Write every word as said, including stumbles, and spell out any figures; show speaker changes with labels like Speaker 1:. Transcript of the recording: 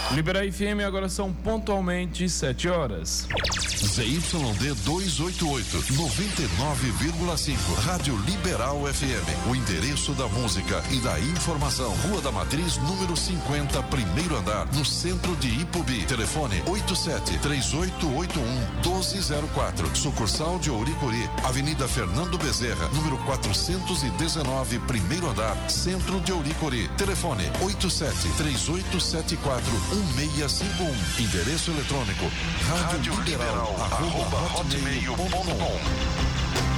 Speaker 1: Liberal F M, agora são pontualmente sete horas.
Speaker 2: Z Y D duzentos e oitenta e oito, noventa e nove vírgula cinco, Rádio Liberal F M. O endereço da música e da informação. Rua da Matriz, número cinquenta, primeiro andar, no centro de Ipubi. Telefone oito sete três oito oito um um dois zero quatro. Sucursal de Ouricuri, Avenida Fernando Bezerra, número quatrocentos e dezenove, primeiro andar, centro de Ouricuri. Telefone oito sete três oito sete quatro um seis cinco um. Endereço eletrônico rádio liberal arroba hotmail ponto com.